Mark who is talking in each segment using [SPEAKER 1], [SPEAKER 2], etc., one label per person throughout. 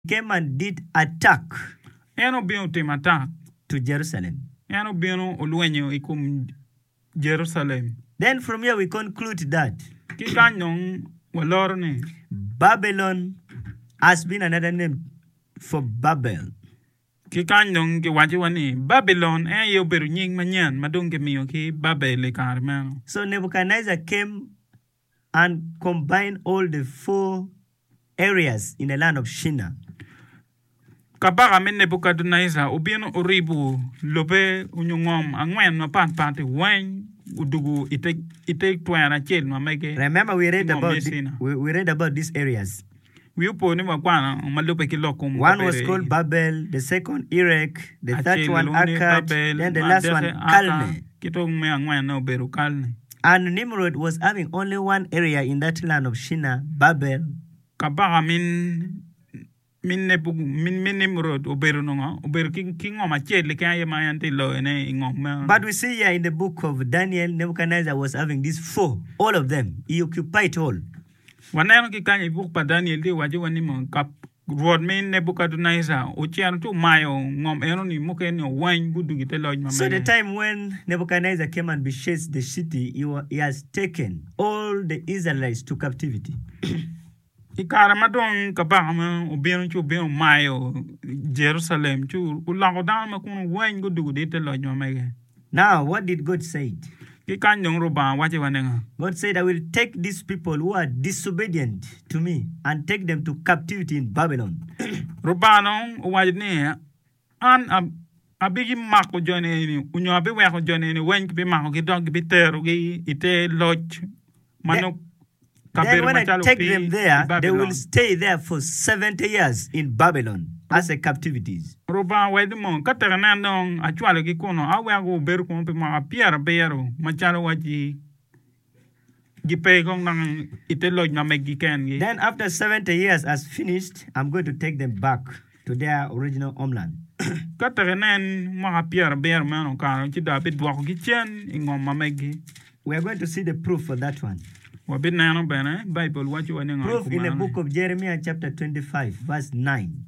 [SPEAKER 1] came and did attack
[SPEAKER 2] Eno bino timata.
[SPEAKER 1] to Jerusalem.
[SPEAKER 2] Eno bino oluenyo ikum Jerusalem.
[SPEAKER 1] Then from here we conclude that
[SPEAKER 2] Kikanyong walorne.
[SPEAKER 1] Babylon has been another name for Babel.
[SPEAKER 2] Kikanyong kiwajiwani. Babylon yo beru nying manyan. Madunge miyo ki Babel karmano.
[SPEAKER 1] So Nebuchadnezzar came and combined all the 4 areas in the land of Shinar.
[SPEAKER 2] Kabaga min Nebuchadnezzar ubino uribu lobe unyongom angwen no pati wen udugu itek tuana chel no mege.
[SPEAKER 1] Remember we read about these areas.
[SPEAKER 2] One
[SPEAKER 1] was called Babel, the second Erech, the third one Akkad, then the last one Calne. And Nimrod was having only one area in that land of Shinar, Babel.
[SPEAKER 2] Kabaga min Nimrod oberu king o machele kaya mayante lo ene ingom.
[SPEAKER 1] But we see here in the book of Daniel, Nebuchadnezzar was having these 4, all of them. He occupied all.
[SPEAKER 2] Wanero kikanya book pa Daniel di waje wani mo kap road min Nebuchadnezzar uchiano tu mayo ngom eno ni muke ni wine gudu gite lodge mama.
[SPEAKER 1] So the time when Nebuchadnezzar came and besieged the city, he has taken all the Israelites to captivity.
[SPEAKER 2] Ikara madong kabama ubino chu ubino mayo Jerusalem chu ulango dama kung wine gudu gite lodge mama.
[SPEAKER 1] Now what did God say?
[SPEAKER 2] God
[SPEAKER 1] said, I will take these people who are disobedient to me and take them to captivity in Babylon.
[SPEAKER 2] Rubanong wajne an abigi mako jone unyo abi weko jone wen ki mako ki dog bi teru gi ite lodge manok.
[SPEAKER 1] Then when I take them there, they will stay there for 70 years in Babylon as a captivities.
[SPEAKER 2] Ruba wedimo kateranandong achwale ki kono awe go beru kono pe ma pier beru machalo waji gipe gong nang ite lodge na megi ken gi.
[SPEAKER 1] Then after 70 years has finished, I'm going to take them back to their original homeland.
[SPEAKER 2] Kateran ma pier beru mano karo chi da bit wa ki chen ingom mamegi.
[SPEAKER 1] We are going to see the proof for that one.
[SPEAKER 2] Proof in
[SPEAKER 1] the book of Jeremiah chapter 25 verse 9.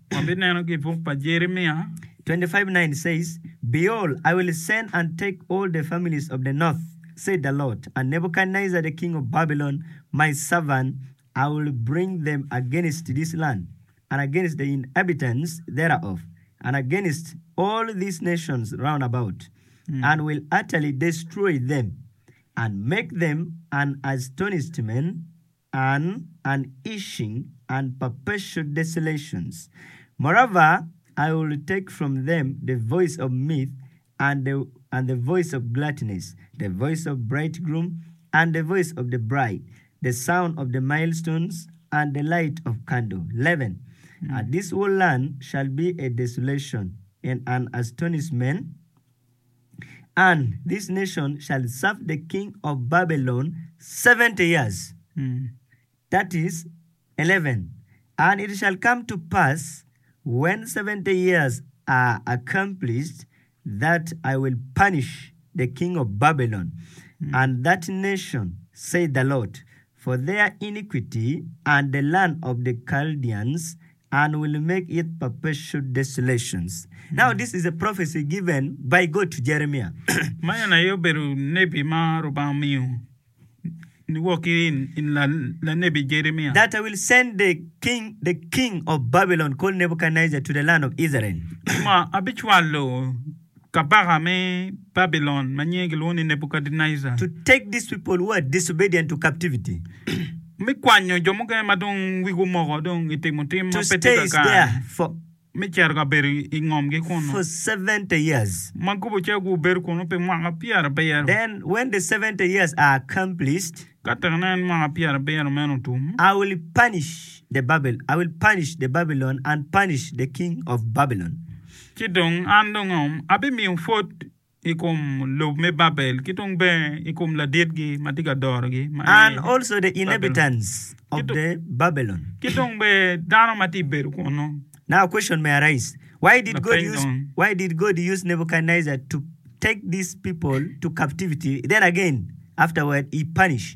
[SPEAKER 1] 25:9 says, Behold, I will send and take all the families of the north, said the Lord, and Nebuchadnezzar the king of Babylon, my servant, I will bring them against this land, and against the inhabitants thereof, and against all these nations round about, and will utterly destroy them, and make them an astonishment and an ishing and perpetual desolations. Moreover, I will take from them the voice of mirth and the voice of gladness, the voice of bridegroom and the voice of the bride, the sound of the milestones and the light of candle. 11. And this whole land shall be a desolation and an astonishment, and this nation shall serve the king of Babylon 70 years. That is 11. And it shall come to pass, when 70 years are accomplished, that I will punish the king of Babylon and that nation, said the Lord, for their iniquity and the land of the Chaldeans, and will make it perpetual desolations. Now this is a prophecy given by God to Jeremiah. That I will send the king of Babylon called Nebuchadnezzar to the land of Israel. To take these people who are disobedient to captivity. To stay there for 70 years. Then when the 70 years are accomplished, I will punish the Babylon and punish the king of Babylon. And also the inhabitants of the Babylon. Now a question may arise. Why did God use Nebuchadnezzar to take these people to captivity? Then again, afterward, he punished.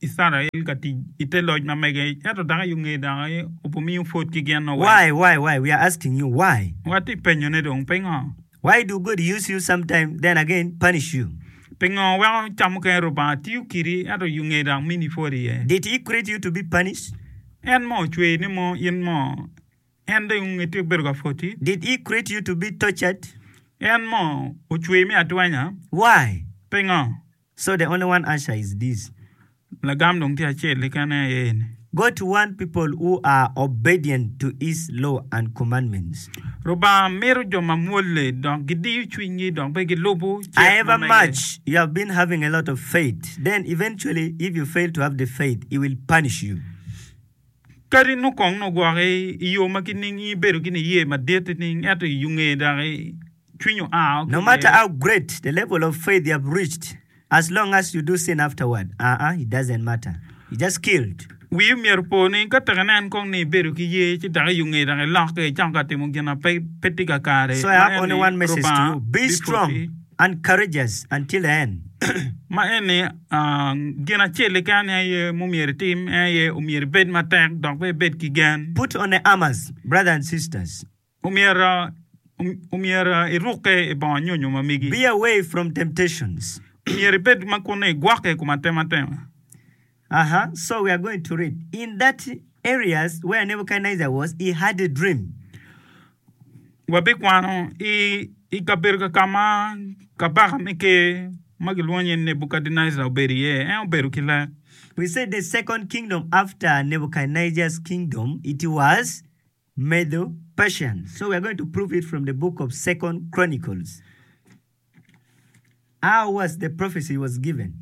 [SPEAKER 2] Israel kati ite loj na mege eto daga yunge daga upumi fot ki gen no
[SPEAKER 1] Why? We are asking you why.
[SPEAKER 2] Wati penyo ne dong pengo.
[SPEAKER 1] Why do God use you sometime, then again punish you?
[SPEAKER 2] Pengo wa chamu ke roba tiu kiri eto yunge dang mini fori ye.
[SPEAKER 1] Did He create you to be punished?
[SPEAKER 2] En mo chwe ni mo yen mo. En de yunge tiu berga foti.
[SPEAKER 1] Did He create you to be tortured?
[SPEAKER 2] En mo uchwe mi atwanya.
[SPEAKER 1] Why?
[SPEAKER 2] Pengo.
[SPEAKER 1] So the only one answer is this.
[SPEAKER 2] La gam dong tia che le kana yen.
[SPEAKER 1] God want people who are obedient to His law and commandments.
[SPEAKER 2] Roba mero jo mamule dong gidi chwingi dong pe gilobo.
[SPEAKER 1] However much you have been having a lot of faith, then eventually if you fail to have the faith, He will punish you.
[SPEAKER 2] Kari no kong no gware iyo makining I beru kini ye madete ning eto yunge dare chwinyo a.
[SPEAKER 1] No matter how great the level of faith you have reached, as long as you do sin afterward, it doesn't matter. You just killed.
[SPEAKER 2] We mere poni kataganan kong ni beru ki ye chi dare yunge dare lock ke changka timong jana petika kare.
[SPEAKER 1] So I have only one message to you. Be strong and courageous until the end.
[SPEAKER 2] Ma ene gena chele kan ye mumier team ye umier bed matek dog be bed ki gan.
[SPEAKER 1] Put on the armors, brothers and sisters.
[SPEAKER 2] Umier iruke e ba nyonyo mamigi.
[SPEAKER 1] Be away from temptations.
[SPEAKER 2] Bed makone gwake kumatema.
[SPEAKER 1] So we are going to read. In that areas where Nebuchadnezzar was, he had a dream.
[SPEAKER 2] Wabikwano I kaberga kama kabaka meke magilwanye Nebuchadnezzar oberiye oberukila.
[SPEAKER 1] We said the second kingdom after Nebuchadnezzar's kingdom, it was Medo-Persian. So we are going to prove it from the book of 2 Chronicles. How was the prophecy was given?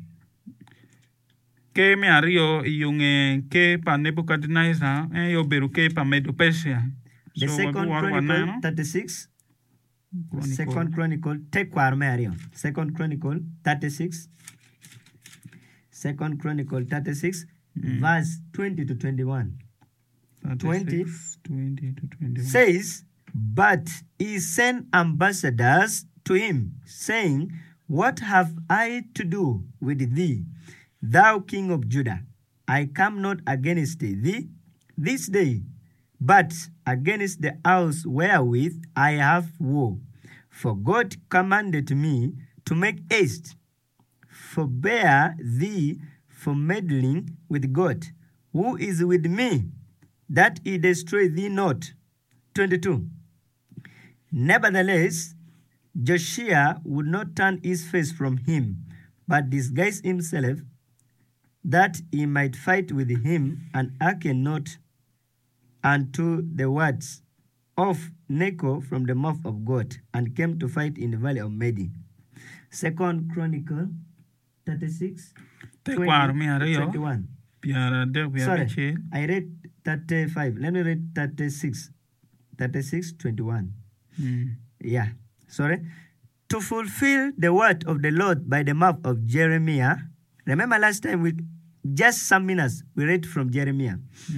[SPEAKER 2] Ke me ario yunge ke pa Nebuchadnezzar yo beru ke pa Medo-Persia.
[SPEAKER 1] The second Chronicle 36. Second Chronicle, take Mario. Second Chronicle 36. Second Chronicle 36, verse 20 to 21. 20
[SPEAKER 2] to 21
[SPEAKER 1] says, but he sent ambassadors to him, saying, what have I to do with thee, thou king of Judah? I come not against thee this day, but against the house wherewith I have war. For God commanded me to make haste. Forbear thee from meddling with God, who is with me, that he destroy thee not. 22. Nevertheless, Joshua would not turn his face from him, but disguised himself, that he might fight with him, and hearken not unto the words of Necho from the mouth of God, and came to fight in the valley of Medi. Second Chronicle 36, 21. Sorry, I read 35. Let me read 36. 36, 21. Yeah, sorry. To fulfill the word of the Lord by the mouth of Jeremiah. Remember last time, just some minutes, we read from Jeremiah.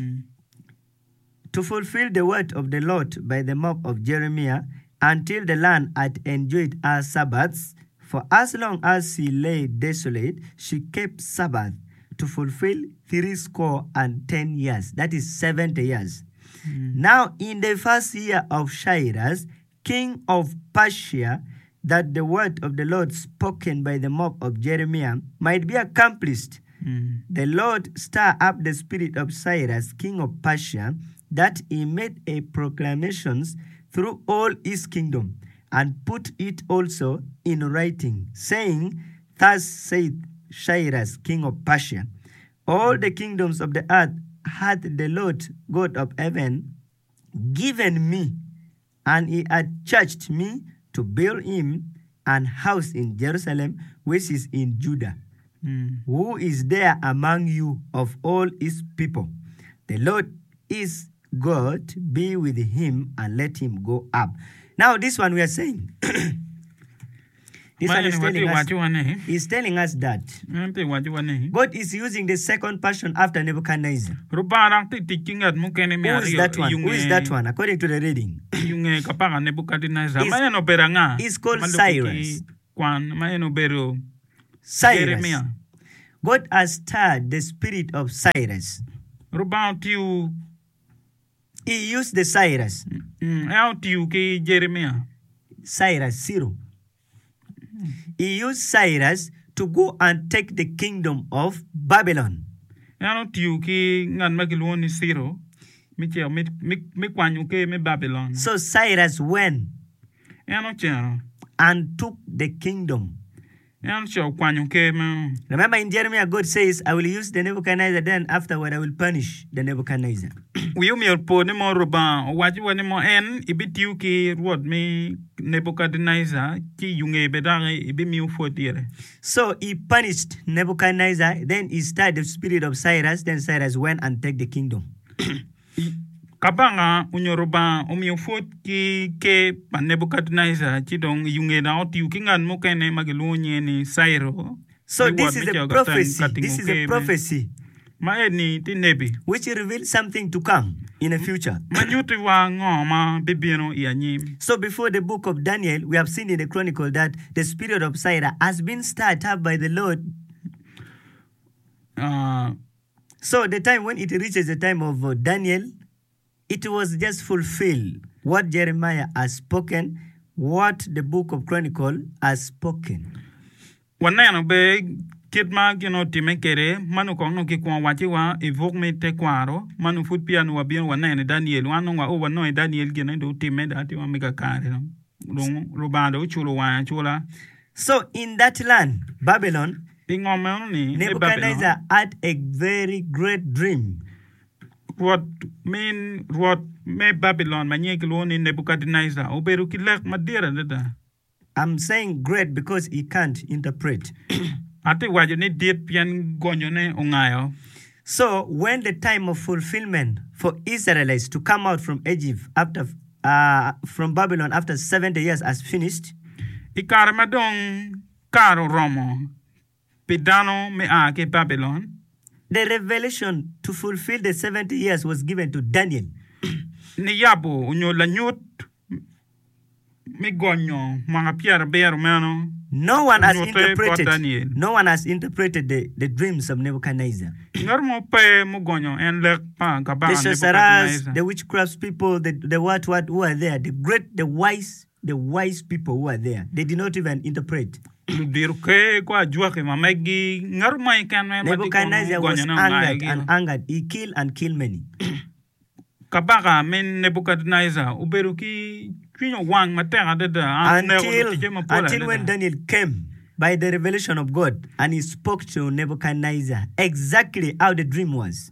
[SPEAKER 1] To fulfill the word of the Lord by the mouth of Jeremiah, until the land had enjoyed her Sabbaths, for as long as she lay desolate, she kept Sabbath, to fulfill 70 years. That is 70 years. Now in the first year of Cyrus, king of Persia, that the word of the Lord spoken by the mouth of Jeremiah might be accomplished, the Lord stirred up the spirit of Cyrus, king of Persia, that he made a proclamation through all his kingdom, and put it also in writing, saying, thus saith Cyrus, king of Persia, all the kingdoms of the earth hath the Lord God of heaven given me, and he hath charged me to build him an house in Jerusalem, which is in Judah. Who is there among you of all his people? The Lord is God, be with him, and let him go up. Now this one we are saying, this one is telling us that God is using the second person after Nebuchadnezzar. Who is that one? Who is that one? According to the reading, is called Cyrus. Cyrus. God has stirred the spirit of Cyrus.
[SPEAKER 2] Rubang tiu
[SPEAKER 1] He used the Cyrus.
[SPEAKER 2] el tiu ke Jeremiah.
[SPEAKER 1] Cyrus, zero. He used Cyrus to go and take the kingdom of Babylon.
[SPEAKER 2] El tiu ke ngan magilon ni Siro. Mi chel mi kwanyu ke mi Babylon.
[SPEAKER 1] So Cyrus went
[SPEAKER 2] El chel.
[SPEAKER 1] and took the kingdom.
[SPEAKER 2] El chel kwanyu ke me.
[SPEAKER 1] Remember in Jeremiah, God says, I will use the Nebuchadnezzar, then afterward I will punish the Nebuchadnezzar.
[SPEAKER 2] Wiu mi po ni mo rubang waji wani mo en ibi tiu ke ruot mi Nebuchadnezzar ki yunge bedang ibi mi ufo dire.
[SPEAKER 1] So he punished Nebuchadnezzar, then he started the spirit of Cyrus, then Cyrus went and took the kingdom.
[SPEAKER 2] Kabanga unyoruba umiufot ki ke pa Nebuchadnezzar chidong yunge na oti ukingan mo kene magilunye ni Sairo.
[SPEAKER 1] So this is a prophecy. This is a prophecy
[SPEAKER 2] Ma eni ti nebi.
[SPEAKER 1] which reveals something to come in the future.
[SPEAKER 2] Manyuti wa ngoma bibino ianyim.
[SPEAKER 1] So before the book of Daniel, we have seen in the chronicle that the spirit of Cyrus has been stirred up by the Lord. So the time when it reaches the time of Daniel, it was just fulfilled what Jeremiah has spoken, what the book of Chronicle has spoken.
[SPEAKER 2] Waneno be kitma gino timekere manu kono ki kwa wachi wa evok me te kwaro manu fut piano wa bien wanene Daniel wanu wa o wano Daniel gino do time dati wa mega kare no. Rubando chulo wa chula.
[SPEAKER 1] So in that land, Babylon,
[SPEAKER 2] Nebuchadnezzar
[SPEAKER 1] had a very great dream.
[SPEAKER 2] What me Babylon manyekiloni Nebuchadnezzar oberu kilek madira dada.
[SPEAKER 1] I'm saying great because he can't interpret.
[SPEAKER 2] Ate wajo ni diet pian gonyo ne ongayo.
[SPEAKER 1] So when the time of fulfillment for Israelites to come out from Egypt after from Babylon after 70 years has finished,
[SPEAKER 2] Ikara madong karo romo pidano me ake Babylon.
[SPEAKER 1] The revelation to fulfill the 70 years was given to Daniel.
[SPEAKER 2] Ni yabo unyo lanyut mi gonyo mga piara bear mano.
[SPEAKER 1] No one has interpreted the dreams of Nebuchadnezzar. The sorcerers, the witchcraft people, the what who are there, the wise people who are there. They did not even interpret. Nebuchadnezzar was angered. He killed many.
[SPEAKER 2] Kabaga men Nebuchadnezzar uberuki until
[SPEAKER 1] when Daniel came by the revelation of God and he spoke to Nebuchadnezzar exactly how the dream was.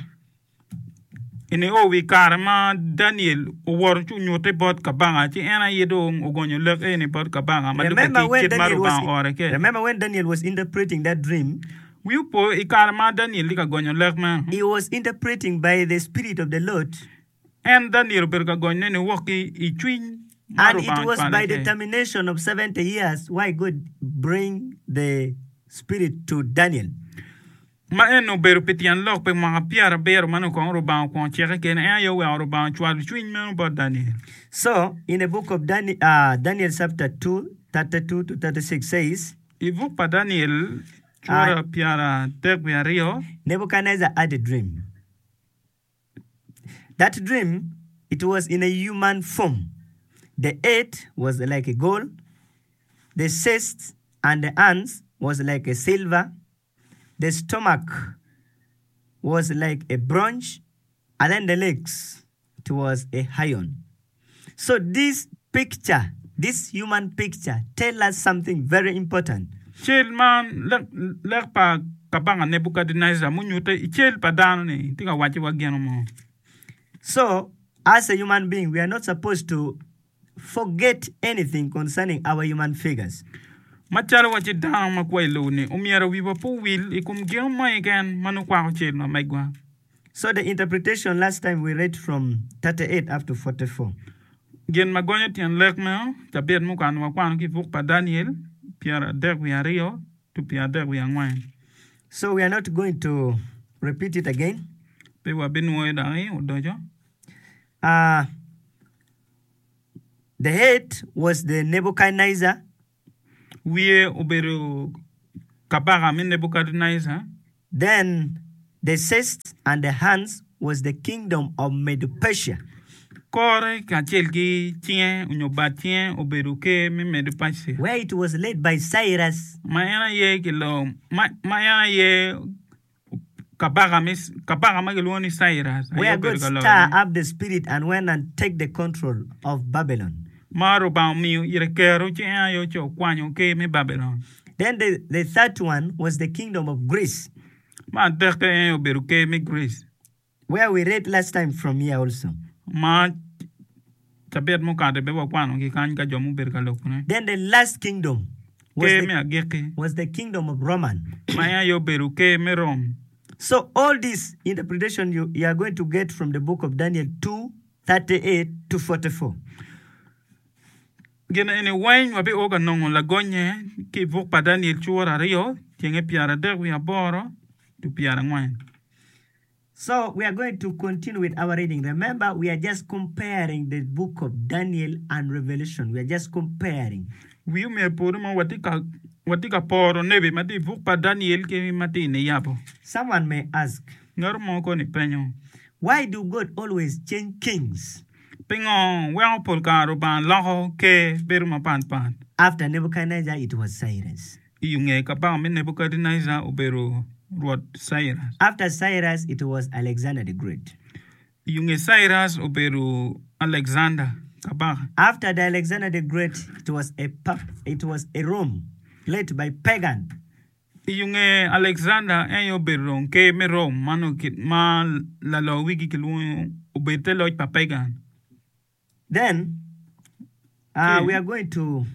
[SPEAKER 2] In o we karma Daniel war chu nyote bot kabanga chi ena yedong ogonyo lek eni bot kabanga
[SPEAKER 1] remember when Daniel was interpreting that dream,
[SPEAKER 2] we po ikarma Daniel lika gonyo lek man.
[SPEAKER 1] He was interpreting by the spirit of the Lord.
[SPEAKER 2] And Daniel berga gonyo ni woki itwin.
[SPEAKER 1] And it was by the termination of 70 years why God bring the spirit to Daniel.
[SPEAKER 2] Ma eno beru petian lok pe mga piara beru manu kong rubang kong cheke ken ayo we rubang chwal chwin manu ba Daniel.
[SPEAKER 1] So in the book of Daniel chapter 2, 32 to 36 says,
[SPEAKER 2] Ivu pa Daniel chwara piara tek rio.
[SPEAKER 1] Nebuchadnezzar had a dream. That dream, it was in a human form. The head was like a gold, the chest and the hands was like a silver, the stomach was like a bronze, and then the legs, it was a iron. So this picture, this human picture, tell us something very important.
[SPEAKER 2] Man, lek pa kabanga Nebuchadnezzar munyute ichel padano ni tika wachi wagiano mo.
[SPEAKER 1] So, as a human being, we are not supposed to forget anything concerning our human figures.
[SPEAKER 2] Machalo wachi dang makwai lo ni umiara wiwa po will ikum gil mai again manukwa chel na maigwa.
[SPEAKER 1] So the interpretation last time we read from 38 up to 44.
[SPEAKER 2] Gen magonyo tian lek me tabet mukan wakwan ki fuk pa Daniel piara dek wi rio to piara dek wi angwan.
[SPEAKER 1] So we are not going to repeat it again.
[SPEAKER 2] Pe wa benwo dai odojo.
[SPEAKER 1] The head was the Nebuchadnezzar.
[SPEAKER 2] We oberu kabaga min Nebuchadnezzar.
[SPEAKER 1] Then the sixth and the hands was the kingdom of Medo-Persia,
[SPEAKER 2] Kore ka chelgi tien unyoba tien oberu ke mi Medo-Persia.
[SPEAKER 1] where it was led by Cyrus.
[SPEAKER 2] Mayana ye kilo mayana ye kabaga mageloni Cyrus.
[SPEAKER 1] Where God stirred up the spirit and went and take the control of Babylon.
[SPEAKER 2] Maro ba mi irekero tien yo cho kwanyo ke mi Babylon.
[SPEAKER 1] Then the third one was the kingdom of Greece,
[SPEAKER 2] Ma teke oberu ke mi Greece.
[SPEAKER 1] where we read last time from here also.
[SPEAKER 2] Ma tabet mo ka de bebo kwano ki kan ka jomu ber ka lokune.
[SPEAKER 1] Then the last kingdom
[SPEAKER 2] Ke mi ageke.
[SPEAKER 1] was the kingdom of Roman.
[SPEAKER 2] Maya yo beru ke mi Rome.
[SPEAKER 1] So all this interpretation you are going to get from the book of Daniel 2:38 to 44.
[SPEAKER 2] Gena ene wain wabe oga nongo la gonye ki vok pa Daniel chuora rio tienge piara de wi aboro tu piara ngwan.
[SPEAKER 1] So we are going to continue with our reading. Remember, we are just comparing the book of Daniel and Revelation. We are just comparing.
[SPEAKER 2] Wi me podo ma watika poro nebe mati vok pa Daniel ke mati ne yapo.
[SPEAKER 1] Someone may ask,
[SPEAKER 2] Ngor mo ko ni penyo.
[SPEAKER 1] why do God always change kings?
[SPEAKER 2] Pingo wa pol karo ban laho ke beru ma pan.
[SPEAKER 1] After Nebuchadnezzar, it was Cyrus.
[SPEAKER 2] Iyunge ka ba min Nebuchadnezzar oberu ruot Cyrus.
[SPEAKER 1] After Cyrus, it was Alexander the Great.
[SPEAKER 2] Iyunge Cyrus oberu Alexander ka ba.
[SPEAKER 1] After the Alexander the Great, it was a Rome led by pagan.
[SPEAKER 2] Iyunge Alexander en oberu ke mi Rome mano kit ma la lo wiki kilu obete lo pa pagan.
[SPEAKER 1] Then
[SPEAKER 2] Okay.
[SPEAKER 1] we are going to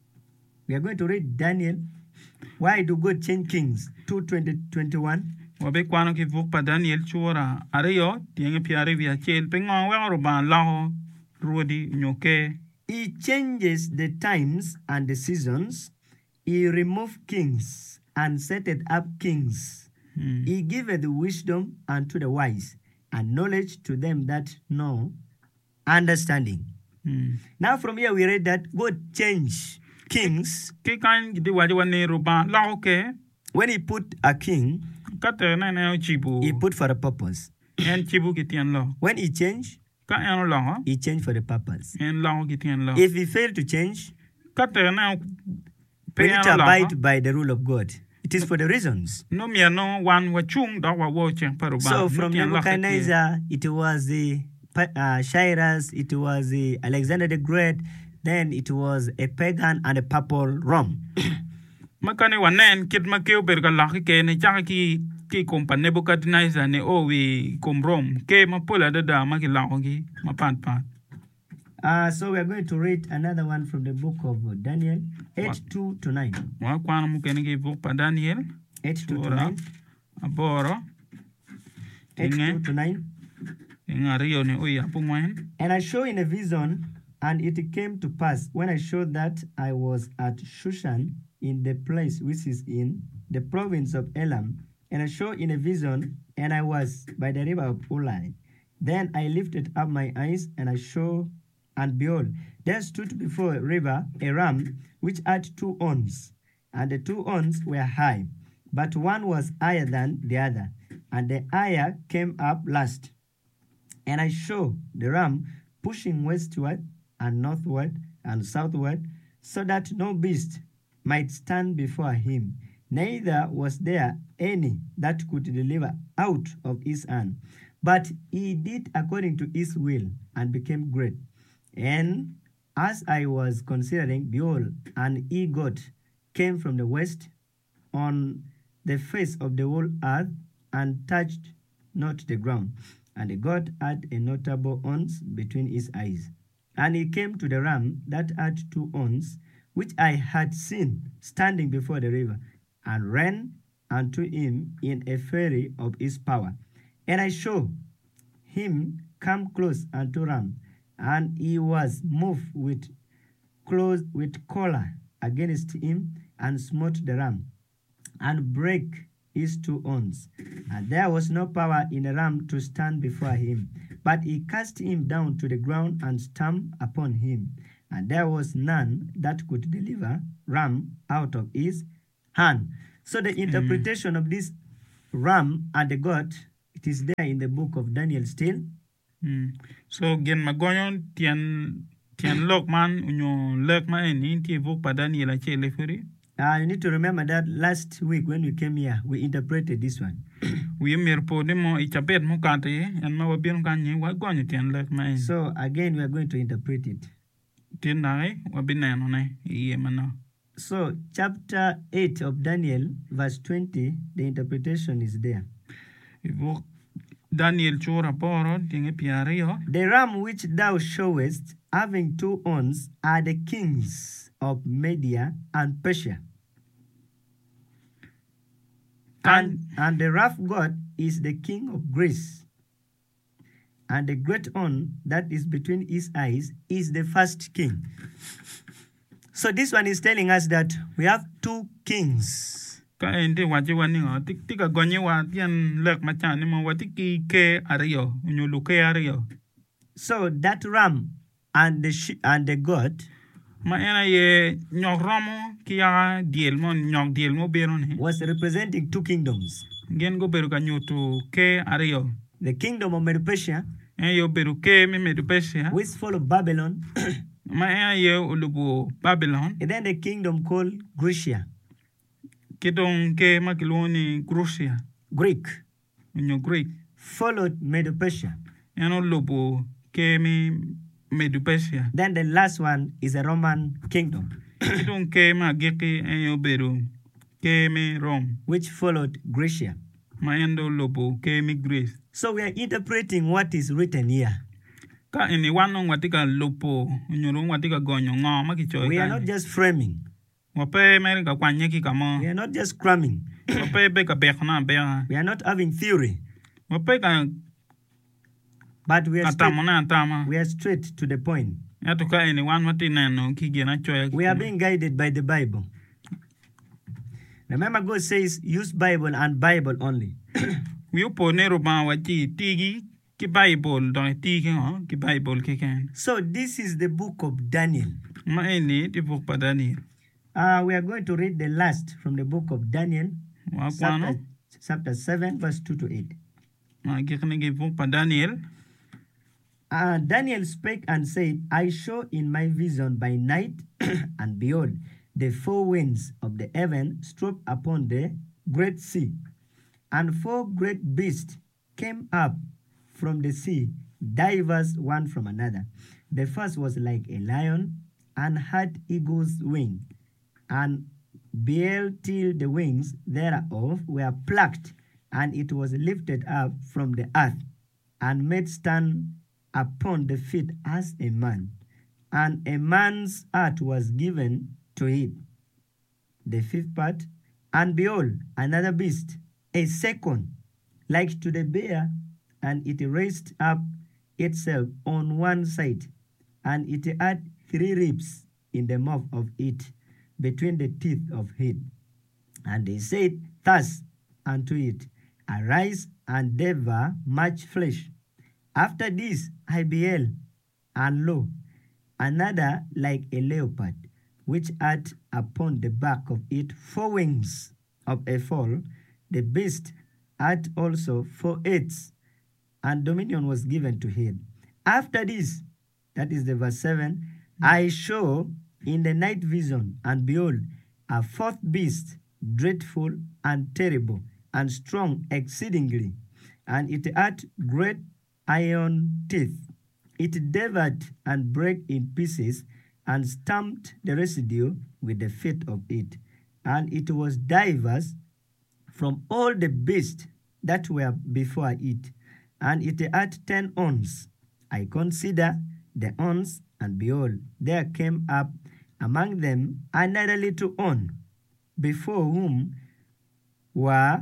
[SPEAKER 1] read Daniel. Why do God change kings? 2:20-21.
[SPEAKER 2] Wabe kwano ki vok pa Daniel chuora areyo tienge piare via chel pingo wa ro ban laho ruodi nyoke.
[SPEAKER 1] He changes the times and the seasons. He removed kings and setteth up kings. He giveth wisdom unto the wise, and knowledge to them that know understanding. Now from here we read that God changed kings.
[SPEAKER 2] Ke kan di waje wane ro ban laho ke
[SPEAKER 1] When he put a king,
[SPEAKER 2] kate na chibu.
[SPEAKER 1] he put for a purpose.
[SPEAKER 2] En chibu ki tien lo.
[SPEAKER 1] When he changed,
[SPEAKER 2] Ka en lo
[SPEAKER 1] he changed for the purpose.
[SPEAKER 2] en laho ki tien lo.
[SPEAKER 1] If he failed to change,
[SPEAKER 2] Kate na
[SPEAKER 1] we need to abide by the rule of God. It is for the reasons.
[SPEAKER 2] No mi no wan wa chung da wa wo chen paru ba.
[SPEAKER 1] So from Nebuchadnezzar, it was the Cyrus, it was the Alexander the Great, then it was a pagan and a papal Rome.
[SPEAKER 2] Makane wanen kit makeo berga laki ke ne chaka ki kompa Nebuchadnezzar ne owi komrom ke mapola da maki laki mapan.
[SPEAKER 1] So we are going to read another one from the book of Daniel 8:2-9.
[SPEAKER 2] Wa kwana mu kene ki vok pa Daniel
[SPEAKER 1] 8:2-9.
[SPEAKER 2] aboro
[SPEAKER 1] 8:2-9.
[SPEAKER 2] ngariyo ne oya pungwen.
[SPEAKER 1] And I saw in a vision, and it came to pass when I saw that I was at Shushan in the place which is in the province of Elam. And I saw in a vision, and I was by the river of Ulai. Then I lifted up my eyes, and I saw, and behold, there stood before a river a ram which had 2 horns, and the 2 horns were high, but one was higher than the other, and the higher came up last. And I saw the ram pushing westward and northward and southward, so that no beast might stand before him, neither was there any that could deliver out of his hand. But he did according to his will, and became great. And as I was considering, behold, an e-goat came from the west on the face of the whole earth, and touched not the ground. And the goat had a notable horns between his eyes. And he came to the ram that had 2 horns, which I had seen standing before the river, and ran unto him in a fury of his power. And I saw him come close unto ram, and he was moved with choler against him, and smote the ram, and brake his 2 horns. And there was no power in the ram to stand before him, but he cast him down to the ground and stamped upon him. And there was none that could deliver ram out of his hand. So the interpretation of this ram and the goat, it is there in the book of Daniel still.
[SPEAKER 2] So gen magonyo tian lok man unyo lek ma eni ti vok pa Daniel a chele furi.
[SPEAKER 1] You need to remember that last week when we came here, we interpreted this one.
[SPEAKER 2] We mir po de mo ichapet mo kante en ma wabien kanye wa gonyo tian lek ma eni.
[SPEAKER 1] So again, we are going to interpret it.
[SPEAKER 2] Tin nai wabineno ne iye mano.
[SPEAKER 1] So chapter 8 of Daniel, verse 20, the interpretation is there.
[SPEAKER 2] Vok Daniel chora poro tinge piare yo.
[SPEAKER 1] The ram which thou showest, having 2 horns, are the kings of Media and Persia. And the rough god is the king of Greece. And the great horn that is between his eyes is the first king. So this one is telling us that we have 2 kings.
[SPEAKER 2] Ka ende waje wani ngo tika gonye wa tian lek machane mo watiki ke ariyo unyo luke ariyo.
[SPEAKER 1] So that ram and the god
[SPEAKER 2] ma ena ye nyok romo kia diel mo nyok diel mo bero ne
[SPEAKER 1] was representing 2 kingdoms.
[SPEAKER 2] Gen go beru ka nyoto ke ariyo.
[SPEAKER 1] The kingdom of Medo-Persia,
[SPEAKER 2] Yo beru ke me Medo-Persia,
[SPEAKER 1] which followed Babylon,
[SPEAKER 2] ma ena ye ulubu Babylon,
[SPEAKER 1] and then the kingdom called Grecia,
[SPEAKER 2] kidong ke makiloni Grusia,
[SPEAKER 1] Greek,
[SPEAKER 2] unyo Greek.
[SPEAKER 1] followed Medo-Persia.
[SPEAKER 2] Eno lubu ke me Medo-Persia.
[SPEAKER 1] Then the last one is a Roman kingdom,
[SPEAKER 2] Kidong ke ma geki yo beru ke me Rome.
[SPEAKER 1] which followed Grecia.
[SPEAKER 2] Ma endo lubu ke me Greece.
[SPEAKER 1] So we are interpreting what is written here.
[SPEAKER 2] Ka ini wanong watika lupo unyurung watika gonyo ngo makichoy.
[SPEAKER 1] We are not just framing.
[SPEAKER 2] Wape America kwanye ki kamo.
[SPEAKER 1] We are not just cramming.
[SPEAKER 2] Wape be ka bekna be.
[SPEAKER 1] We are not having theory.
[SPEAKER 2] Wape ka
[SPEAKER 1] But we are
[SPEAKER 2] atama.
[SPEAKER 1] straight to the point.
[SPEAKER 2] Yatuka ini wan wati neno ki gena choy.
[SPEAKER 1] We are being guided by the Bible. Remember, God says, use Bible and Bible only.
[SPEAKER 2] We upo nero ba wati tigi ki Bible do tigi ho ki Bible ki ken.
[SPEAKER 1] So this is the book of Daniel.
[SPEAKER 2] Ma ini ti book pa Daniel.
[SPEAKER 1] We are going to read the last from the book of Daniel,
[SPEAKER 2] Wa kwano
[SPEAKER 1] chapter 7, verse 2 to 8.
[SPEAKER 2] ma gikne ki book pa Daniel.
[SPEAKER 1] Daniel spake and said, I saw in my vision by night, and behold, the 4 winds of the heaven struck upon the great sea, and 4 great beasts came up from the sea, divers one from another. The first was like a lion, and had eagle's wing, and beheld till the wings thereof were plucked, and it was lifted up from the earth, and made stand upon the feet as a man, and a man's heart was given to it. The 5th part, and behold, another beast, a second, like to the bear, and it raised up itself on one side, and it had 3 ribs in the mouth of it, between the teeth of it. And they said thus unto it, Arise and devour much flesh. After this I beheld, and lo, another like a leopard, which had upon the back of it 4 wings of a fowl. The beast had also 4 heads, and dominion was given to him. After this, that is the verse 7, I saw in the night vision, and behold, a 4th beast, dreadful and terrible, and strong exceedingly, and it had great iron teeth. It devoured and brake in pieces, and stamped the residue with the feet of it. And it was diverse from all the beasts that were before it, and it had 10 horns. I consider the horns, and behold, there came up among them another little horn, before whom were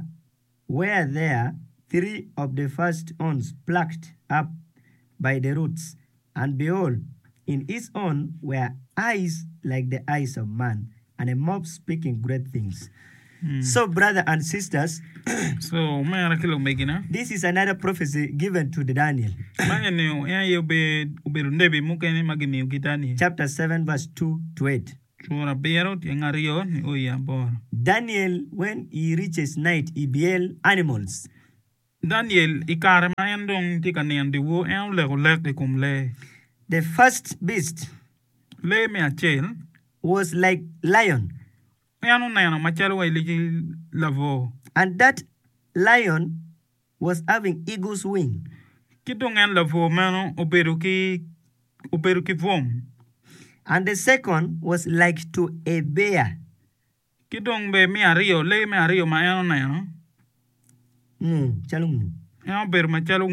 [SPEAKER 1] there 3 of the first horns plucked up by the roots. And behold, in his horn were eyes like the eyes of man, and a mouth speaking great things. So, brother and sisters,
[SPEAKER 2] So ma kilo megina.
[SPEAKER 1] this is another prophecy given to the Daniel.
[SPEAKER 2] Ma ene ya yo be uberu nebe mukene magini ki Daniel.
[SPEAKER 1] Chapter 7, verse 2 to 8.
[SPEAKER 2] Chura bero tiang ario ni oya bor.
[SPEAKER 1] Daniel, when he reaches night, he beheld animals.
[SPEAKER 2] Daniel ikare ma endong tika nendi wo en le lek de kum le.
[SPEAKER 1] The first beast
[SPEAKER 2] Le me achel.
[SPEAKER 1] was like lion,
[SPEAKER 2] Eno neno machalo wa iliki lavo.
[SPEAKER 1] and that lion was having eagle's wing.
[SPEAKER 2] Kitong en lavo meno oberu ki vom.
[SPEAKER 1] And the second was like to a bear.
[SPEAKER 2] Kitong be me ario ma eno neno.
[SPEAKER 1] Chalung.
[SPEAKER 2] Eno beru machalo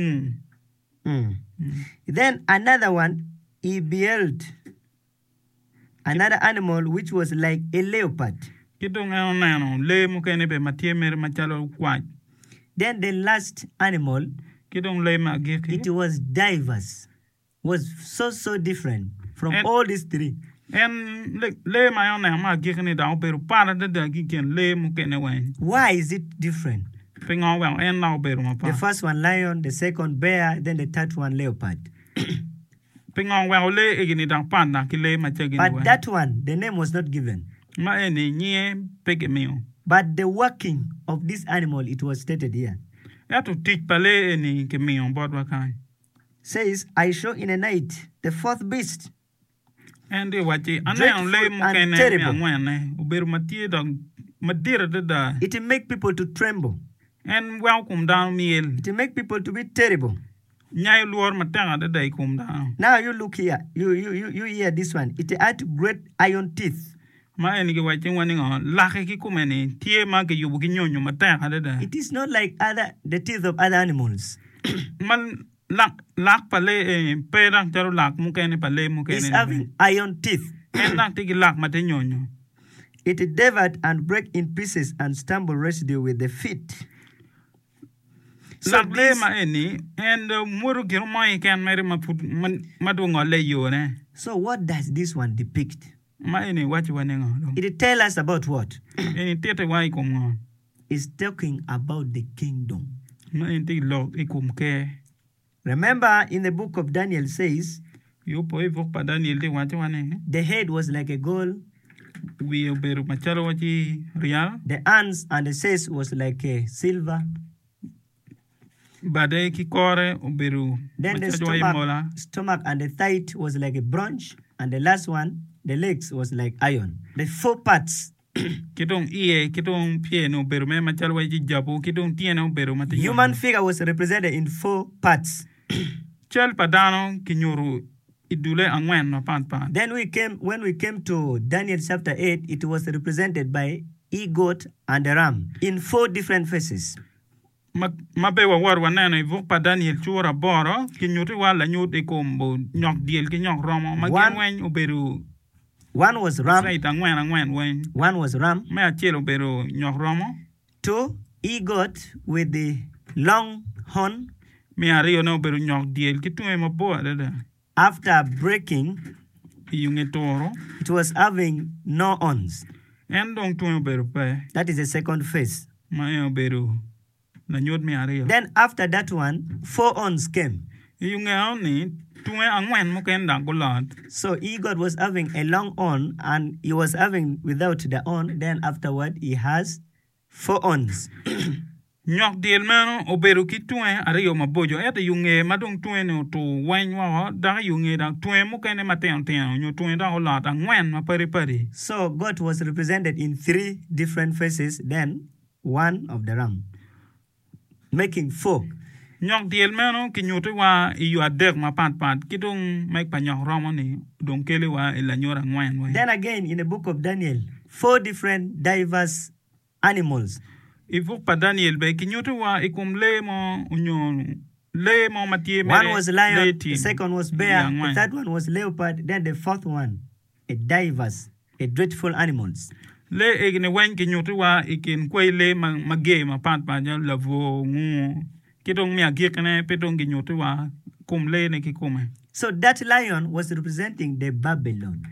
[SPEAKER 1] Then another one, he beheld another animal which was like a leopard.
[SPEAKER 2] Kitong eno neno le mukene be matie mer machalo kwaj.
[SPEAKER 1] Then the last animal,
[SPEAKER 2] Kitong le ma giki.
[SPEAKER 1] it was diverse, was so different from
[SPEAKER 2] And-
[SPEAKER 1] all these three.
[SPEAKER 2] En le ma eno ma giki ni da oberu para de da giken le mukene wen.
[SPEAKER 1] Why is it different?
[SPEAKER 2] Pingo wel en na oberu ma pa.
[SPEAKER 1] The first one lion, the second bear, then the third one leopard.
[SPEAKER 2] Pingo wel le egini da pa na ki le ma chegi
[SPEAKER 1] But
[SPEAKER 2] wen.
[SPEAKER 1] that one, the name was not given.
[SPEAKER 2] Ma eni nye peke mio.
[SPEAKER 1] But the working of this animal, it was stated here.
[SPEAKER 2] Ya tu teach pale eni ke mio bod wakai.
[SPEAKER 1] Says, I saw in the night the fourth beast,
[SPEAKER 2] En de wachi ane
[SPEAKER 1] Dreadful
[SPEAKER 2] le
[SPEAKER 1] and
[SPEAKER 2] mukene mi
[SPEAKER 1] terrible.
[SPEAKER 2] angwene. Oberu matie da madira de da.
[SPEAKER 1] it make people to tremble.
[SPEAKER 2] En welcome down miel.
[SPEAKER 1] It make people to be terrible.
[SPEAKER 2] Nyai luor matanga de da ikum down.
[SPEAKER 1] Now you look here, you hear this one. It had great iron teeth.
[SPEAKER 2] Ma eni ke wachi wani ngon. Lake ki kumeni. Tie ma ke yubu ki nyonyo matanga de da.
[SPEAKER 1] It is not like the teeth of other animals.
[SPEAKER 2] Man lak pale perang jaro lak mukene pale mukene.
[SPEAKER 1] It's having iron teeth.
[SPEAKER 2] En lak tiki lak mate nyonyo.
[SPEAKER 1] It devoured and break in pieces and stumble residue with the feet. So
[SPEAKER 2] Lak le
[SPEAKER 1] this,
[SPEAKER 2] ma eni en muru kiro mai ken meri ma put madu ngole yo ne.
[SPEAKER 1] so what does this one depict?
[SPEAKER 2] Ma eni wachi wani ngon.
[SPEAKER 1] It tell us about what?
[SPEAKER 2] Eni tete wa ikum ngon.
[SPEAKER 1] It's talking about the kingdom.
[SPEAKER 2] Ma eni tiki lok ikum ke.
[SPEAKER 1] Remember in the book of Daniel says,
[SPEAKER 2] Yo po evok pa Daniel de wachi wani.
[SPEAKER 1] the head was like a gold,
[SPEAKER 2] We oberu machalo wachi real.
[SPEAKER 1] the hands and the face was like a silver.
[SPEAKER 2] Bade ki kore oberu.
[SPEAKER 1] Then the
[SPEAKER 2] Machalo wa mola.
[SPEAKER 1] stomach and the thigh was like a bronze, and the last one, the legs was like iron. The four parts,
[SPEAKER 2] Kitong iye, kitong pie no oberu me machalo wachi jabu. Kitong tie no oberu mate nyonyo.
[SPEAKER 1] human figure was represented in four parts.
[SPEAKER 2] Chel padano kinyuru idule angwen no pan.
[SPEAKER 1] Then when we came to Daniel chapter 8, it was represented by e-goat and a ram in four different faces.
[SPEAKER 2] Mabe wa war wanene ivok pa Daniel chura boro kinyuri wala nyut ikombo nyok diel ki nyok romo
[SPEAKER 1] One-
[SPEAKER 2] magien wen oberu
[SPEAKER 1] One was ram,
[SPEAKER 2] sait angwen wen
[SPEAKER 1] one was ram.
[SPEAKER 2] me achiel oberu nyok romo
[SPEAKER 1] Two, e-goat with the long horn.
[SPEAKER 2] me ariyo ne oberu nyok diel ki tuwe mabor dada
[SPEAKER 1] After breaking,
[SPEAKER 2] iyunge toro
[SPEAKER 1] it was having no horns.
[SPEAKER 2] en dong tuwe oberu pe
[SPEAKER 1] That is the second phase.
[SPEAKER 2] ma e oberu na nyut me ariyo
[SPEAKER 1] Then after that one, four horns came.
[SPEAKER 2] iyunge oni tuwe angwen muken da gulad
[SPEAKER 1] So e-goat was having a long horn and he was having without the horn. Then afterward, he has four horns.
[SPEAKER 2] nyok diel meno oberu ki tuwe ariyo mabojo ete yunge madong tuwe no to wen wa da yunge da tuwe mukene mateo teo nyo tuwe da olat angwen ma pari
[SPEAKER 1] So God was represented in three different faces, then one of the ram, making four.
[SPEAKER 2] nyok diel meno ki nyote wa iyu adek ma pat ki dong mek pa nyok romo ni dong kele wa ila nyora angwen we
[SPEAKER 1] Then again, in the book of Daniel, four different diverse animals.
[SPEAKER 2] ifuk pa Daniel be ki nyote wa ikum le mo unyon le mo matie mere
[SPEAKER 1] One was lion,
[SPEAKER 2] le
[SPEAKER 1] the
[SPEAKER 2] tin.
[SPEAKER 1] second was bear,
[SPEAKER 2] Yang
[SPEAKER 1] the
[SPEAKER 2] wan.
[SPEAKER 1] third one was leopard, then the fourth one, a diverse, a dreadful animals.
[SPEAKER 2] le egne wen ki nyote wa ikin kwe le mage ma pat ja lavo ngu ki dong mi agikene pe dong ki nyote wa kum le ne ki kume
[SPEAKER 1] So that lion was representing the Babylon.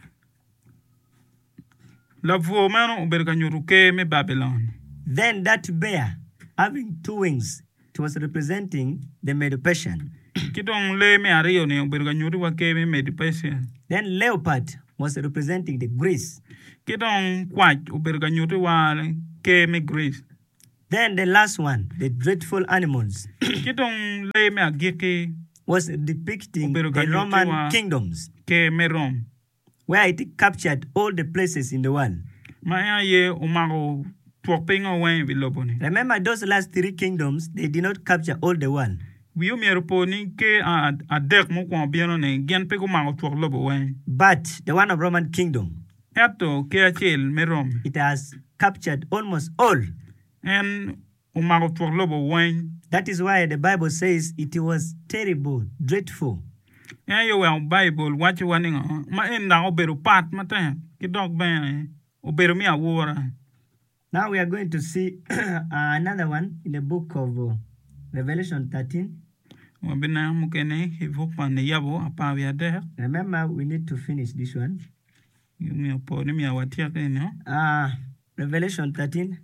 [SPEAKER 2] lavo meno ober ka nyoru ke me Babylon
[SPEAKER 1] Then that bear, having two wings, it was representing the Medo-Persian.
[SPEAKER 2] ki dong le me ariyo ne ober ka nyoru wa ke me Medo-Persia
[SPEAKER 1] Then leopard was representing the grace.
[SPEAKER 2] Kitong kwach obedo ka nyuto wa ke me grace.
[SPEAKER 1] Then the last one, the dreadful animals,
[SPEAKER 2] Kitong le me agike
[SPEAKER 1] was depicting
[SPEAKER 2] Obedo
[SPEAKER 1] the
[SPEAKER 2] ka nyuto
[SPEAKER 1] Roman
[SPEAKER 2] wa-
[SPEAKER 1] kingdoms,
[SPEAKER 2] ke me Rome.
[SPEAKER 1] where it captured all the places in the world.
[SPEAKER 2] Ma ya ye umago tuok pingo wen bilobo ni.
[SPEAKER 1] Remember those last three kingdoms, they did not capture all the world.
[SPEAKER 2] Wiyo mi eropo ni ke a dek mo kwa bieno ne gen pe umago tuok lobo wen.
[SPEAKER 1] But the one of Roman kingdom,
[SPEAKER 2] Eto ke achil me Rome.
[SPEAKER 1] it has captured almost all.
[SPEAKER 2] En umago tuok lobo wen.
[SPEAKER 1] That is why the Bible says it was terrible, dreadful.
[SPEAKER 2] Ya yo wa Bible wachi wani nga. Ma en na obedo pat mate. Kidok ben obedo mi awora.
[SPEAKER 1] Now we are going to see another one in the book of Revelation 13.
[SPEAKER 2] Wabina mukene hivuk pa ne yabo apa vya dek.
[SPEAKER 1] Remember, we need to finish this one.
[SPEAKER 2] Mi opo ni mi awatia ke no.
[SPEAKER 1] Revelation 13,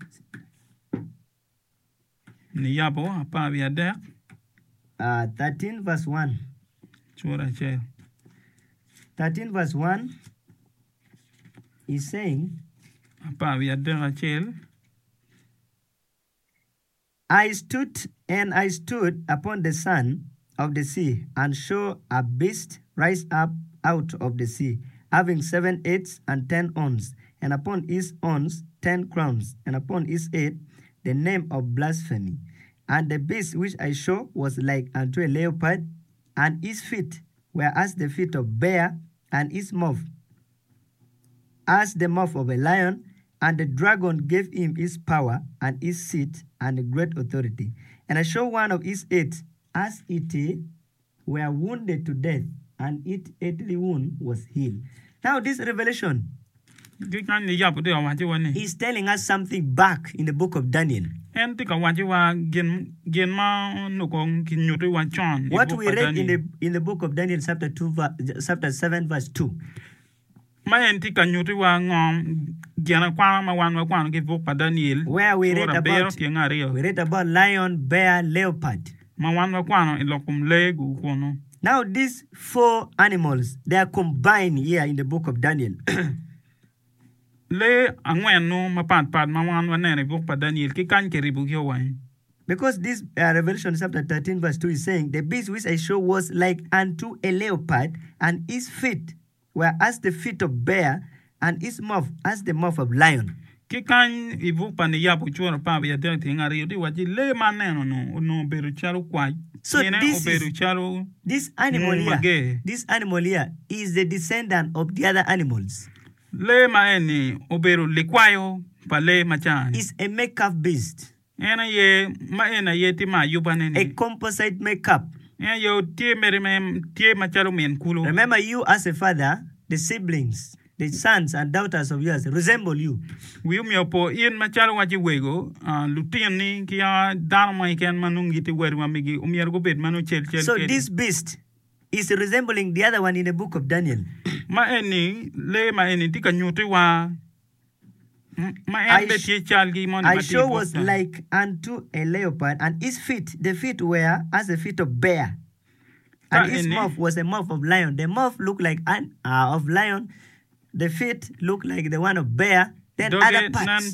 [SPEAKER 2] Ni yabo apa vya dek.
[SPEAKER 1] 13 verse 1.
[SPEAKER 2] Chura chel.
[SPEAKER 1] 13 verse 1 is saying,
[SPEAKER 2] Apa vya dek achil.
[SPEAKER 1] I stood upon the sun of the sea, and saw a beast rise up out of the sea, having 7 heads and 10 horns, and upon his horns 10 crowns, and upon his head the name of blasphemy. And the beast which I saw was like unto a leopard, and his feet were as the feet of bear, and his mouth as the mouth of a lion. And the dragon gave him his power and his seat and great authority. And I saw one of his heads as it were wounded to death, and its earthly wound was healed. Now this revelation
[SPEAKER 2] Kikan ni yabo de awachi wani.
[SPEAKER 1] is telling us something back in the book of Daniel.
[SPEAKER 2] En tika wachi wa gen ma nukong kinyuto wa chon.
[SPEAKER 1] What we read in the book of Daniel chapter 7 verse 2.
[SPEAKER 2] Ma en tika nyuto wa ngom gena kwa ma wan wa kwa ki vuk pa Daniel.
[SPEAKER 1] Where we read
[SPEAKER 2] We
[SPEAKER 1] about lion, bear, leopard.
[SPEAKER 2] Ma wan wa kwa ilokum le gu kono.
[SPEAKER 1] Now these 4 animals, they are combined here in the book of Daniel.
[SPEAKER 2] Le angwen no ma pat ma wan wa nene vuk pa Daniel ki kan ke ribu kyo wan.
[SPEAKER 1] Because this Revelation chapter 13 verse 2 is saying, the beast which I saw was like unto a leopard, and his feet were as the feet of bear, and his mouth as the mouth of lion.
[SPEAKER 2] Ki kan ivuk pa ni yapo chura pa vya dek tinga rio di wachi le ma neno no beru chalo kwa.
[SPEAKER 1] So this animal here is the descendant of the other animals.
[SPEAKER 2] Le ma eni oberu likwayo pa le machan.
[SPEAKER 1] It's a makeup beast.
[SPEAKER 2] Ena ye ma ena ye ti ma yupa nene.
[SPEAKER 1] A composite makeup.
[SPEAKER 2] Ena yo tie machalo men kulo.
[SPEAKER 1] Remember, you as a father, the siblings, the sons and daughters of yours resemble you.
[SPEAKER 2] Wiu mi opo in machalo wachi wego lutin ni kia dharma iken manungi ti weru amigi umier go bed manu chel.
[SPEAKER 1] So this beast is resembling the other one in the book of Daniel.
[SPEAKER 2] Ma eni tika nyuti wa
[SPEAKER 1] I sure was like unto a leopard, and his feet, the feet were as the feet of bear, and his mouth was a mouth of lion. The mouth looked like of lion, the feet looked like the one of bear. Then other parts.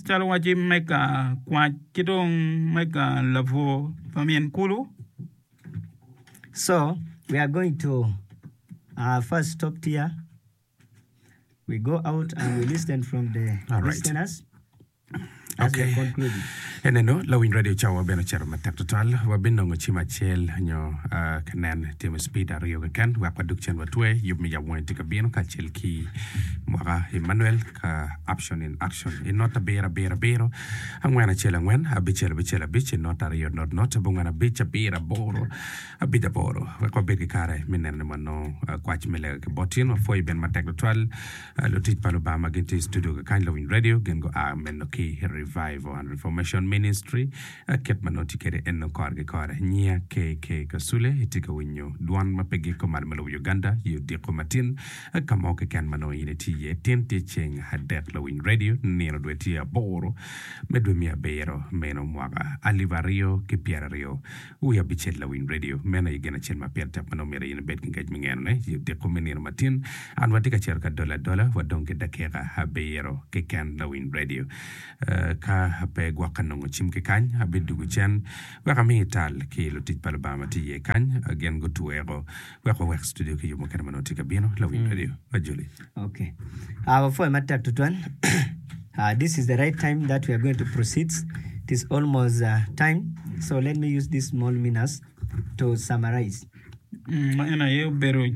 [SPEAKER 1] So we are going to first stop here. We go out and we listen from the listeners.
[SPEAKER 3] Okay. Eneno lawin radio chawa beno chero matek total wa binongo chima chel nyo kanen tim speed ario kan wa paduk chen wa twe yub mi yawon tika bino ka chel ki mwaka Emmanuel ka option in action in nota bera angwana chela ngwen abichela biche nota rio not bungana bicha bera boro abida boro wa kwa beki kare minen mano kwa chimele ke botin wa foi ben matek total lo tit palo ba magenti studio ka kan lawin radio gen go men no ki Revival and Reformation Ministry ket manoti kere enno korge kore nyia ke kasule itika winyo duan mapegi ko marmelo Uganda yudi ko matin kamo ke kan mano ineti ye tenti cheng hadek lo win radio nero dweti boro medwemia bero meno mwaga alivario ke pierario uya bichel lo win radio mena igena chen mapier tap mano mere in bed ngaj mingene yudi ko menir matin anwatika cherka dola wadonge dakera habero ke kan lo win radio ka hape gwakanongo chim ke kan habedugu chen wakami tal ke lotit palbama ti ye kan again go to ero wako work studio ke yumo kana manoti kabino lo win radio ajuli.
[SPEAKER 1] Okay, for matter to turn this is the right time that we are going to proceed. It is almost time, so let me use these small minutes to summarize.
[SPEAKER 2] So brother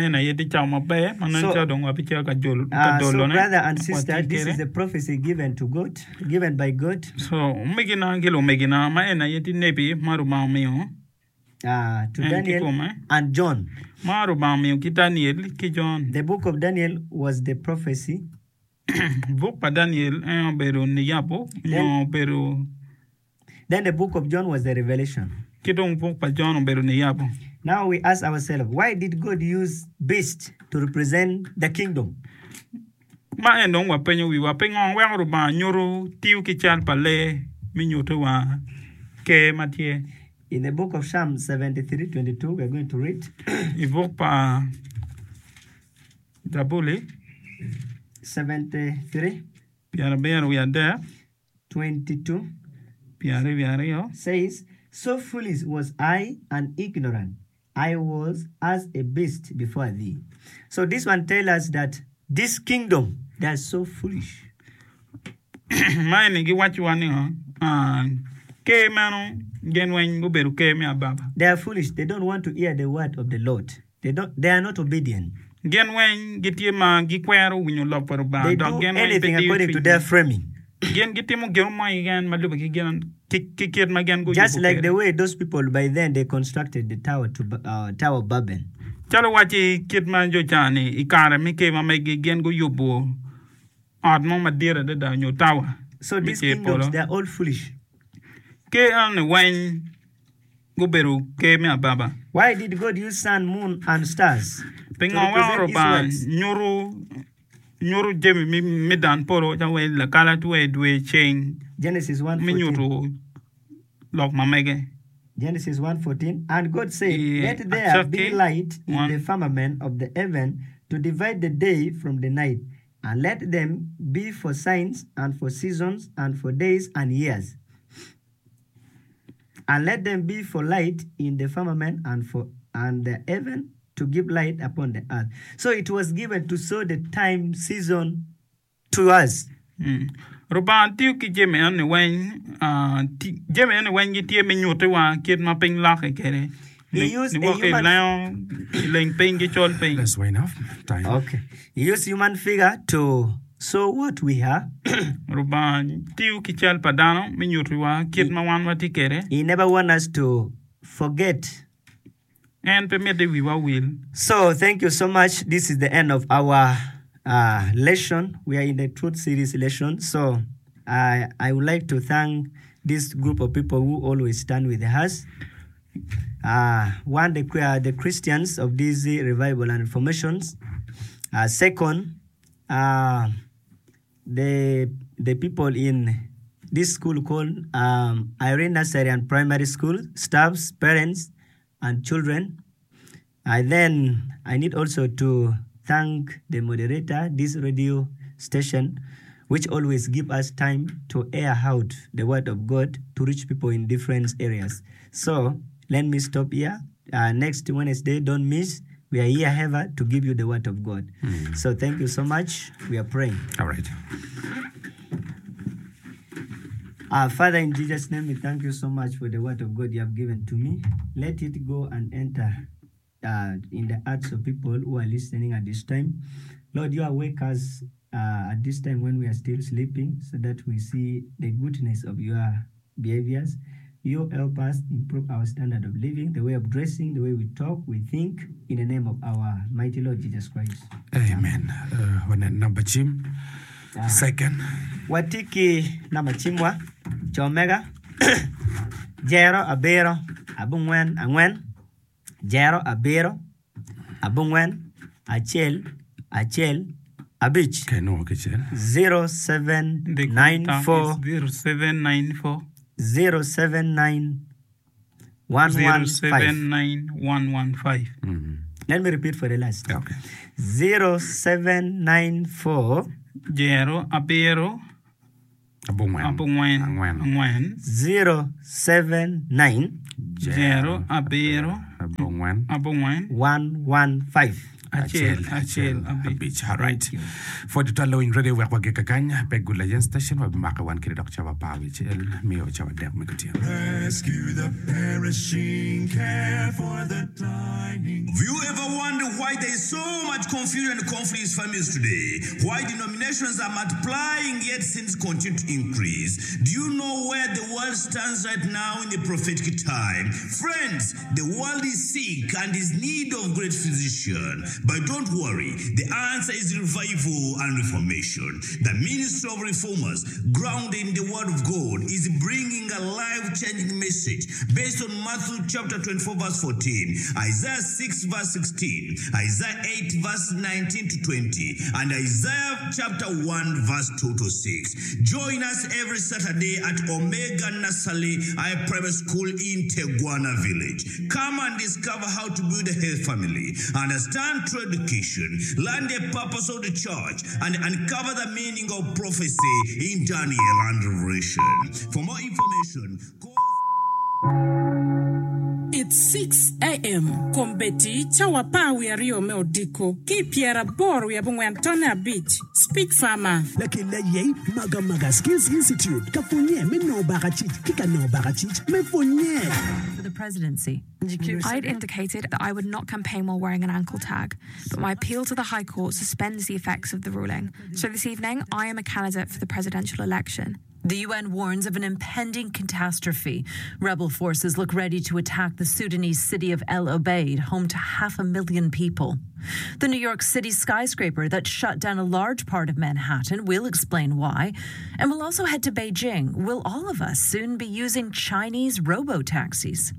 [SPEAKER 1] and sister, this is the prophecy given by God.
[SPEAKER 2] So
[SPEAKER 1] to Daniel and John. The book of Daniel was the prophecy. Then the book of John was the revelation. Now we ask ourselves, why did God use beast to represent the kingdom? In the book of Psalm 73:22, we are going to read. 73.
[SPEAKER 2] We are there.
[SPEAKER 1] 22. Says, so foolish was I and ignorant. I was as a beast before thee. So this one tells us that this kingdom, they are so foolish.
[SPEAKER 2] They are
[SPEAKER 1] foolish. They don't want to hear the word of the Lord. They are not obedient. They do anything according to their framing. Just like the way those people by then they constructed the Tower of Babel. So these kingdoms, they are all foolish. Why did God use sun, moon, and stars to represent His works? Genesis 1:14. Genesis 1:14. And God said, let there be light in the firmament of the heaven to divide the day from the night, and let them be for signs and for seasons and for days and years. And let them be for light in the firmament and the heaven to give light upon the earth. So it was given to show the time, season to us.
[SPEAKER 2] He used He used human figure to show what we are. He never wants us to forget. So thank you so much. This is the end of our lesson. We are in the Truth Series lesson. So I would like to thank this group of people who always stand with us. One, the Christians of these revival and reformations. Second, the people in this school called Irene Nursery and Primary School, staffs, parents, and children. Then I need also to thank the moderator, this radio station, which always give us time to air out the word of God to reach people in different areas. So let me stop here. Next Wednesday, don't miss. We are here ever to give you the word of God. So thank you so much. We are praying.
[SPEAKER 3] All right.
[SPEAKER 1] Father, in Jesus' name, we thank you so much for the word of God you have given to me. Let it go and enter in the hearts of people who are listening at this time. Lord, you awake us at this time when we are still sleeping so that we see the goodness of your behaviors. You help us improve our standard of living, the way of dressing, the way we talk, we think, in the name of our mighty Lord Jesus Christ.
[SPEAKER 3] Amen. When number Jim. Second.
[SPEAKER 1] Watiki namachimwa chomega jero abero abungwen angwen jero abero abungwen achel abich.
[SPEAKER 3] Keno kichel.
[SPEAKER 1] 0794 079 115. Let me repeat for the last.
[SPEAKER 3] Okay.
[SPEAKER 1] 0794
[SPEAKER 2] Jero abero
[SPEAKER 3] Abungwen.
[SPEAKER 1] 079
[SPEAKER 2] Jero abero
[SPEAKER 3] Abungwen.
[SPEAKER 1] 115.
[SPEAKER 3] Achel Abich. All right. For the following radio work wa gekakanya pegula yen station wa maka wan kiri dok chawa pawi chel mio chawa dek mekutia.
[SPEAKER 4] Rescue the perishing, care for the dying.
[SPEAKER 5] Have you ever wondered why there is so much confusion and conflict in families today? Why denominations are multiplying yet sins continue to increase? Do you know where the world stands right now in the prophetic time? Friends, the world is sick and is in need of great physician. But don't worry, the answer is revival and reformation. The ministry of reformers, grounded in the word of God, is bringing a life-changing message based on Matthew chapter 24 verse 14, Isaiah 6 verse 16, Isaiah 8 verse 19 to 20, and Isaiah chapter 1 verse 2 to 6. Join us every Saturday at Omega Nasali Primary School in Teguana Village. Come and discover how to build a healthy family, understand true education, learn the purpose of the church, and uncover the meaning of prophecy in Daniel and Revelation. For more information, call...
[SPEAKER 6] It's 6 a.m. Kombeti chawapa we Rio Meodiko. Kipiera bor we abungwe Antona Beach. Speak farmer.
[SPEAKER 7] Lakini ye maga Skills Institute. Kafunye me no bagachit. Kika no bagachit. Me funye.
[SPEAKER 8] For the presidency.
[SPEAKER 9] I'd indicated that I would not campaign while wearing an ankle tag, but my appeal to the High Court suspends the effects of the ruling. So this evening, I am a candidate for the presidential election.
[SPEAKER 8] The UN warns of an impending catastrophe. Rebel forces look ready to attack the Sudanese city of El Obeid, home to 500,000 people. The New York City skyscraper that shut down a large part of Manhattan will explain why. And we'll also head to Beijing. Will all of us soon be using Chinese robo-taxis?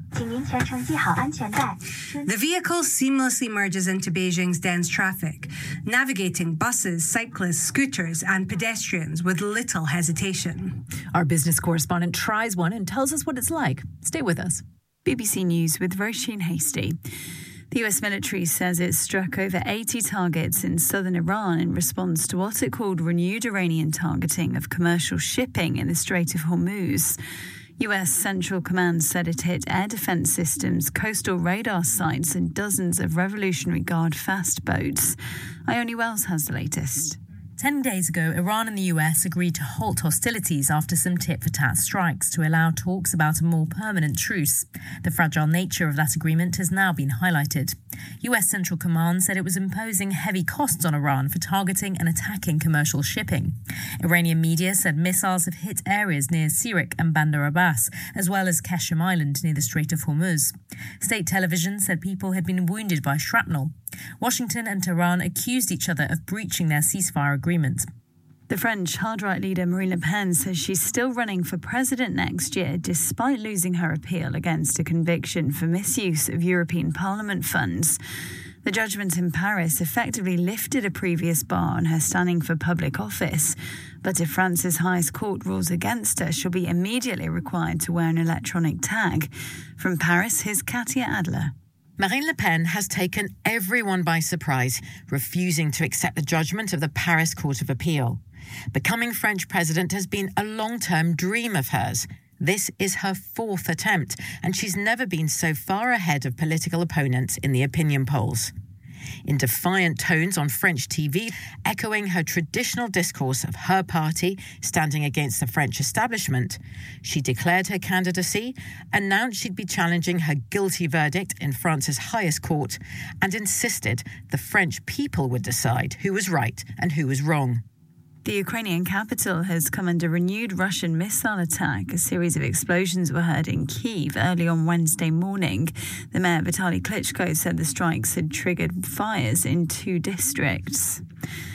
[SPEAKER 10] The vehicle seamlessly merges into Beijing's dense traffic, navigating buses, cyclists, scooters, and pedestrians with little hesitation.
[SPEAKER 8] Our business correspondent tries one and tells us what it's like. Stay with us.
[SPEAKER 11] BBC News with Roisin Hasty. The US military says it struck over 80 targets in southern Iran in response to what it called renewed Iranian targeting of commercial shipping in the Strait of Hormuz. US Central Command said it hit air defense systems, coastal radar sites, and dozens of Revolutionary Guard fast boats. Ione Wells has the latest.
[SPEAKER 8] 10 days ago, Iran and the US agreed to halt hostilities after some tit-for-tat strikes to allow talks about a more permanent truce. The fragile nature of that agreement has now been highlighted. US Central Command said it was imposing heavy costs on Iran for targeting and attacking commercial shipping. Iranian media said missiles have hit areas near Sirik and Bandar Abbas, as well as Qashem Island near the Strait of Hormuz. State television said people had been wounded by shrapnel. Washington and Tehran accused each other of breaching their ceasefire agreement.
[SPEAKER 11] The French hard-right leader Marine Le Pen says she's still running for president next year despite losing her appeal against a conviction for misuse of European Parliament funds. The judgment in Paris effectively lifted a previous bar on her standing for public office. But if France's highest court rules against her, she'll be immediately required to wear an electronic tag. From Paris, here's Katia Adler.
[SPEAKER 8] Marine Le Pen has taken everyone by surprise, refusing to accept the judgment of the Paris Court of Appeal. Becoming French president has been a long-term dream of hers. This is her fourth attempt, and she's never been so far ahead of political opponents in the opinion polls. In defiant tones on French TV, echoing her traditional discourse of her party standing against the French establishment, she declared her candidacy, announced she'd be challenging her guilty verdict in France's highest court, and insisted the French people would decide who was right and who was wrong.
[SPEAKER 11] The Ukrainian capital has come under renewed Russian missile attack. A series of explosions were heard in Kyiv early on Wednesday morning. The mayor, Vitaly Klitschko, said the strikes had triggered fires in 2 districts.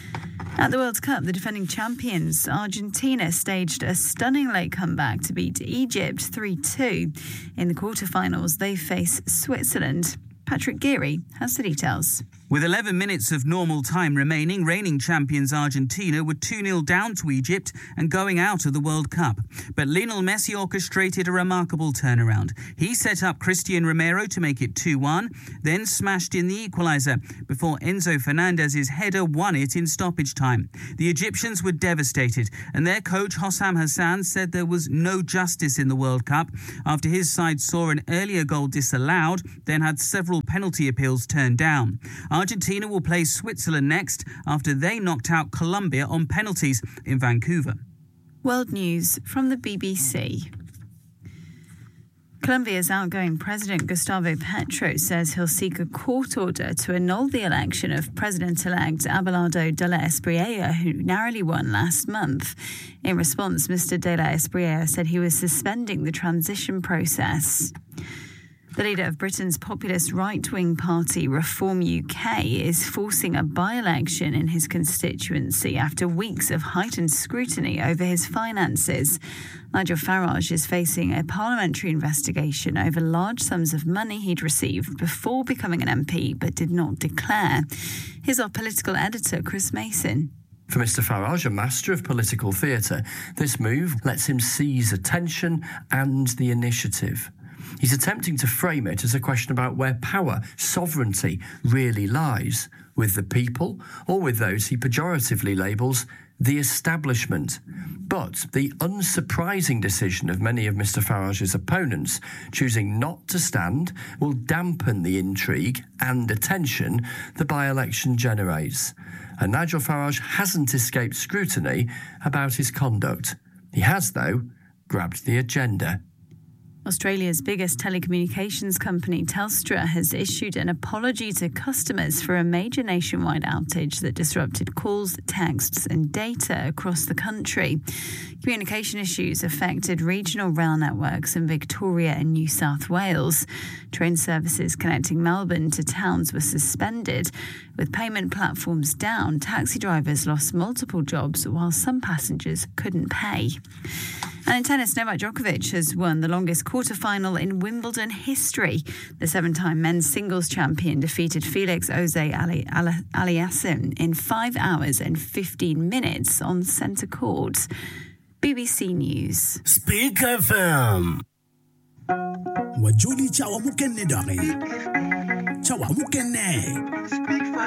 [SPEAKER 11] At the World Cup, the defending champions, Argentina, staged a stunning late comeback to beat Egypt 3-2. In the quarterfinals, they face Switzerland. Patrick Geary has the details.
[SPEAKER 12] With 11 minutes of normal time remaining, reigning champions Argentina were 2-0 down to Egypt and going out of the World Cup. But Lionel Messi orchestrated a remarkable turnaround. He set up Christian Romero to make it 2-1, then smashed in the equaliser before Enzo Fernandez's header won it in stoppage time. The Egyptians were devastated, and their coach Hossam Hassan said there was no justice in the World Cup after his side saw an earlier goal disallowed, then had several penalty appeals turned down. Argentina will play Switzerland next after they knocked out Colombia on penalties in Vancouver.
[SPEAKER 11] World News from the BBC. Colombia's outgoing president, Gustavo Petro, says he'll seek a court order to annul the election of President-elect Abelardo de la Espriella, who narrowly won last month. In response, Mr. de la Espriella said he was suspending the transition process. The leader of Britain's populist right-wing party, Reform UK, is forcing a by-election in his constituency after weeks of heightened scrutiny over his finances. Nigel Farage is facing a parliamentary investigation over large sums of money he'd received before becoming an MP but did not declare. Here's our political editor, Chris Mason.
[SPEAKER 13] For Mr Farage, a master of political theatre, this move lets him seize attention and the initiative. He's attempting to frame it as a question about where power, sovereignty, really lies, with the people or with those he pejoratively labels the establishment. But the unsurprising decision of many of Mr Farage's opponents, choosing not to stand, will dampen the intrigue and attention the by-election generates. And Nigel Farage hasn't escaped scrutiny about his conduct. He has, though, grabbed the agenda.
[SPEAKER 11] Australia's biggest telecommunications company, Telstra, has issued an apology to customers for a major nationwide outage that disrupted calls, texts and data across the country. Communication issues affected regional rail networks in Victoria and New South Wales. Train services connecting Melbourne to towns were suspended. With payment platforms down, taxi drivers lost multiple jobs while some passengers couldn't pay. And in tennis, Novak Djokovic has won the longest quarterfinal in Wimbledon history. The seven-time men's singles champion defeated Felix Auger-Aliassime in 5 hours and 15 minutes on centre court. BBC News.
[SPEAKER 7] Speak FM. Wajuli chawa mukene dare. Chawa mukene.